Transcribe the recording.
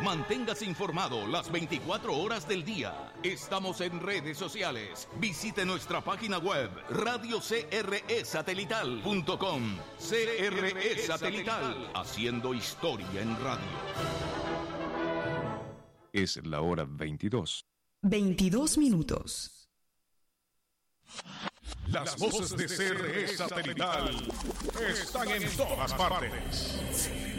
Manténgase informado las 24 horas del día. Estamos en redes sociales. Visite nuestra página web radiocresatelital.com. CRE Satelital, haciendo historia en radio. Es la hora 22. 22 minutos. Las voces de CRE Satelital están en todas partes.